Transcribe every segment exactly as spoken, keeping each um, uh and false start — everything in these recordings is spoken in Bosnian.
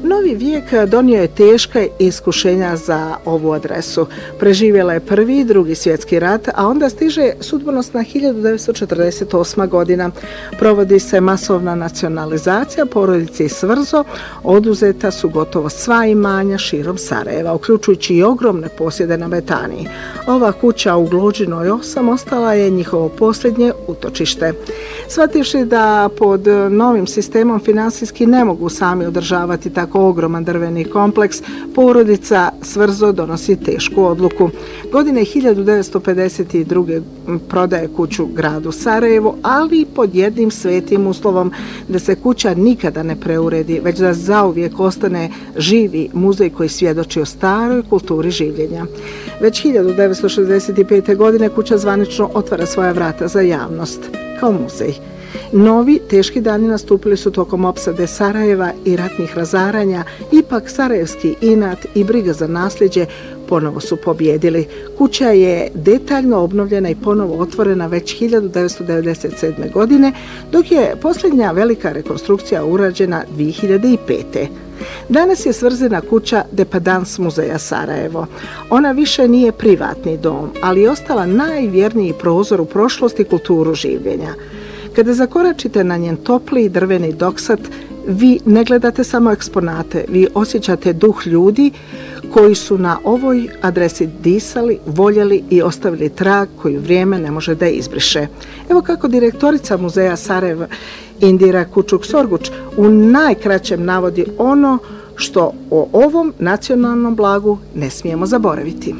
Novi vijek donio je teška iskušenja za ovu adresu. Preživjela je prvi i drugi svjetski rat, a onda stiže sudbonosna hiljadu devetsto četrdeset osma godina. Provodi se masovna nacionalizacija porodice Svrzo, oduzeta su gotovo sva imanja širom Sarajeva, uključujući i ogromne posjede na Betaniji. Ova kuća u Glođinoj osam ostala je njihovo posljednje utočište. Shvativši da pod novim sistemom finansijski ne mogu sami održavati tako ogroman drveni kompleks, porodica Svrzo donosi tešku odluku. Godine hiljadu devetsto pedeset druge prodaje kuću gradu Sarajevu, ali pod jednim svetim uslovom da se kuća nikada ne preuredi, već da zauvijek ostane živi muzej koji svjedoči o staroj kulturi življenja. Već hiljadu devetsto šezdeset pete. godine kuća zvanično otvara svoja vrata za javnost kao muzej. Novi, teški dani nastupili su tokom opsade Sarajeva i ratnih razaranja, ipak sarajevski inat i briga za nasljeđe ponovo su pobjedili. Kuća je detaljno obnovljena i ponovo otvorena već hiljadu devetsto devedeset sedme. godine, dok je posljednja velika rekonstrukcija urađena dvije hiljade pete. Danas je Svrzina kuća depadans muzeja Sarajevo. Ona više nije privatni dom, ali je ostala najvjerniji prozor u prošlosti i kulturu življenja. Kada zakoračite na njen topli drveni doksat, vi ne gledate samo eksponate, vi osjećate duh ljudi koji su na ovoj adresi disali, voljeli i ostavili trag koji vrijeme ne može da izbriše. Evo kako direktorica muzeja Sarajeva Indira Kučuk-Sorguč u najkraćem navodi ono što o ovom nacionalnom blagu ne smijemo zaboraviti.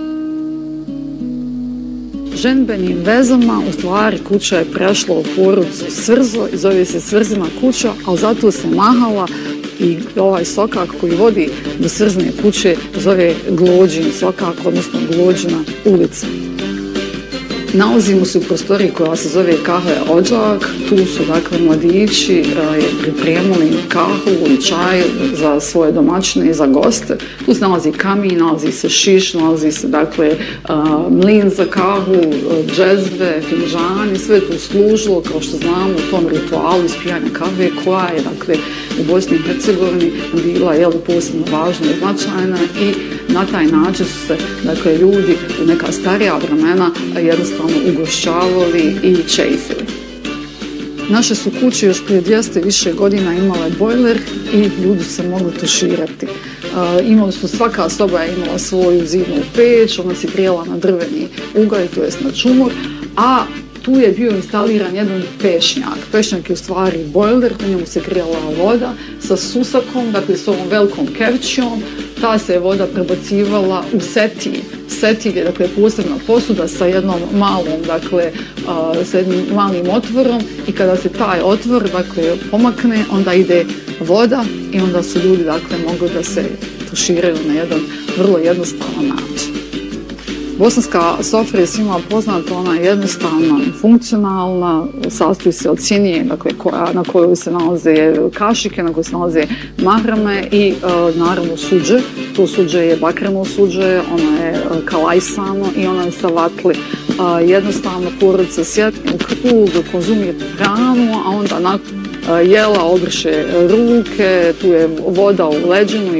Ženbenim vezama u stvari kuća je prešla u porodicu Svrzo i zove se Svrzina kuća, ali zato se mahala i ovaj sokak koji vodi do Svrzine kuće zove Glođin sokak, odnosno Glođina ulica. Nalazimo se u prostoriji koja se zove Kafe Odžak. Tu su dakle mladići eh, pripremili kahvu i čaj za svoje domaćine i za goste. Tu se nalazi kamin, nalazi se šiš, nalazi se dakle eh, mlin za kahvu, džezve, finžani, sve tu služilo kao što znamo u tom ritualu ispijanja kafe koja je dakle u Bosni i Hercegovini bila je posebno važna i značajna i na taj način su se dakle ljudi u neka starija vremena jednostavno ugošćavali i čejfili. Naše su kuće još prije dvjesto više godina imale bojler i ljudi se mogli tuširati. Uh, imali su, svaka soba je imala svoju zidnu peć, ona se grijala na drveni ugalj, to jest na čumur, a tu je bio instaliran jedan pešnjak. Pešnjak je u stvari bojler, u njemu se grijala voda sa susakom, dakle s ovom velikom kevčijom. Ta se voda prebacivala u setilj. Setilj je dakle posebna posuda sa jednom malom, dakle uh, sa jednim malim otvorom i kada se taj otvor dakle pomakne, onda ide voda i onda su ljudi dakle mogli da se tuširaju na jedan vrlo jednostavan način. Bosanska sofra je svima poznata, ona je jednostavna, funkcionalna, sastoji se od sinije, dakle, koja, na kojoj se nalaze kašike, na kojoj se nalaze mahrame i e, naravno suđe. To suđe je bakreno suđe, ono je e, kalajsano i ono je sa vatli. E, jednostavno porodica sjedne u krpu, konzumije hranu, a onda nakon e, jela obrše ruke, tu je voda u leđinu